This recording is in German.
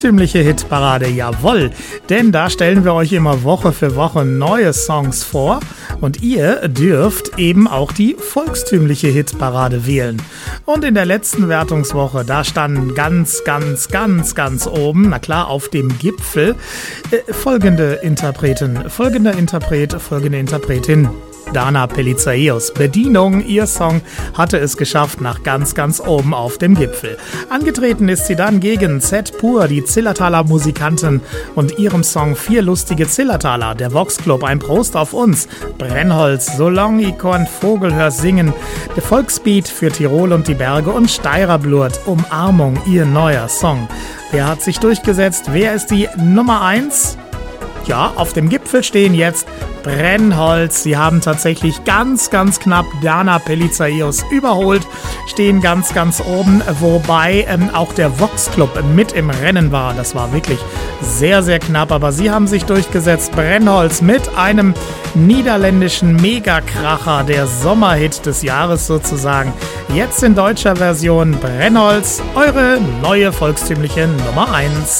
Volkstümliche Hitparade, jawohl, denn da stellen wir euch immer Woche für Woche neue Songs vor und ihr dürft eben auch die volkstümliche Hitparade wählen. Und in der letzten Wertungswoche, da standen ganz oben, na klar, auf dem Gipfel, folgende Interpretin. Dana Pelizaeus. Bedienung, ihr Song hatte es geschafft nach ganz oben auf dem Gipfel. Angetreten ist sie dann gegen Z Pur, die Zillertaler Musikanten, und ihrem Song Vier lustige Zillertaler. Der Vox Club, ein Prost auf uns. Brennholz, Solange ich korn Vogel hör singen. Der Volksbeat für Tirol und die Berge und Steirerblut, Umarmung, ihr neuer Song. Wer hat sich durchgesetzt? Wer ist die Nummer 1? Ja, auf dem Gipfel stehen jetzt Brennholz. Sie haben tatsächlich ganz knapp Dana Pelizaeus überholt, stehen ganz oben, wobei auch der Vox Club mit im Rennen war. Das war wirklich sehr knapp, aber sie haben sich durchgesetzt. Brennholz mit einem niederländischen Megakracher, der Sommerhit des Jahres sozusagen. Jetzt in deutscher Version Brennholz, eure neue volkstümliche Nummer 1.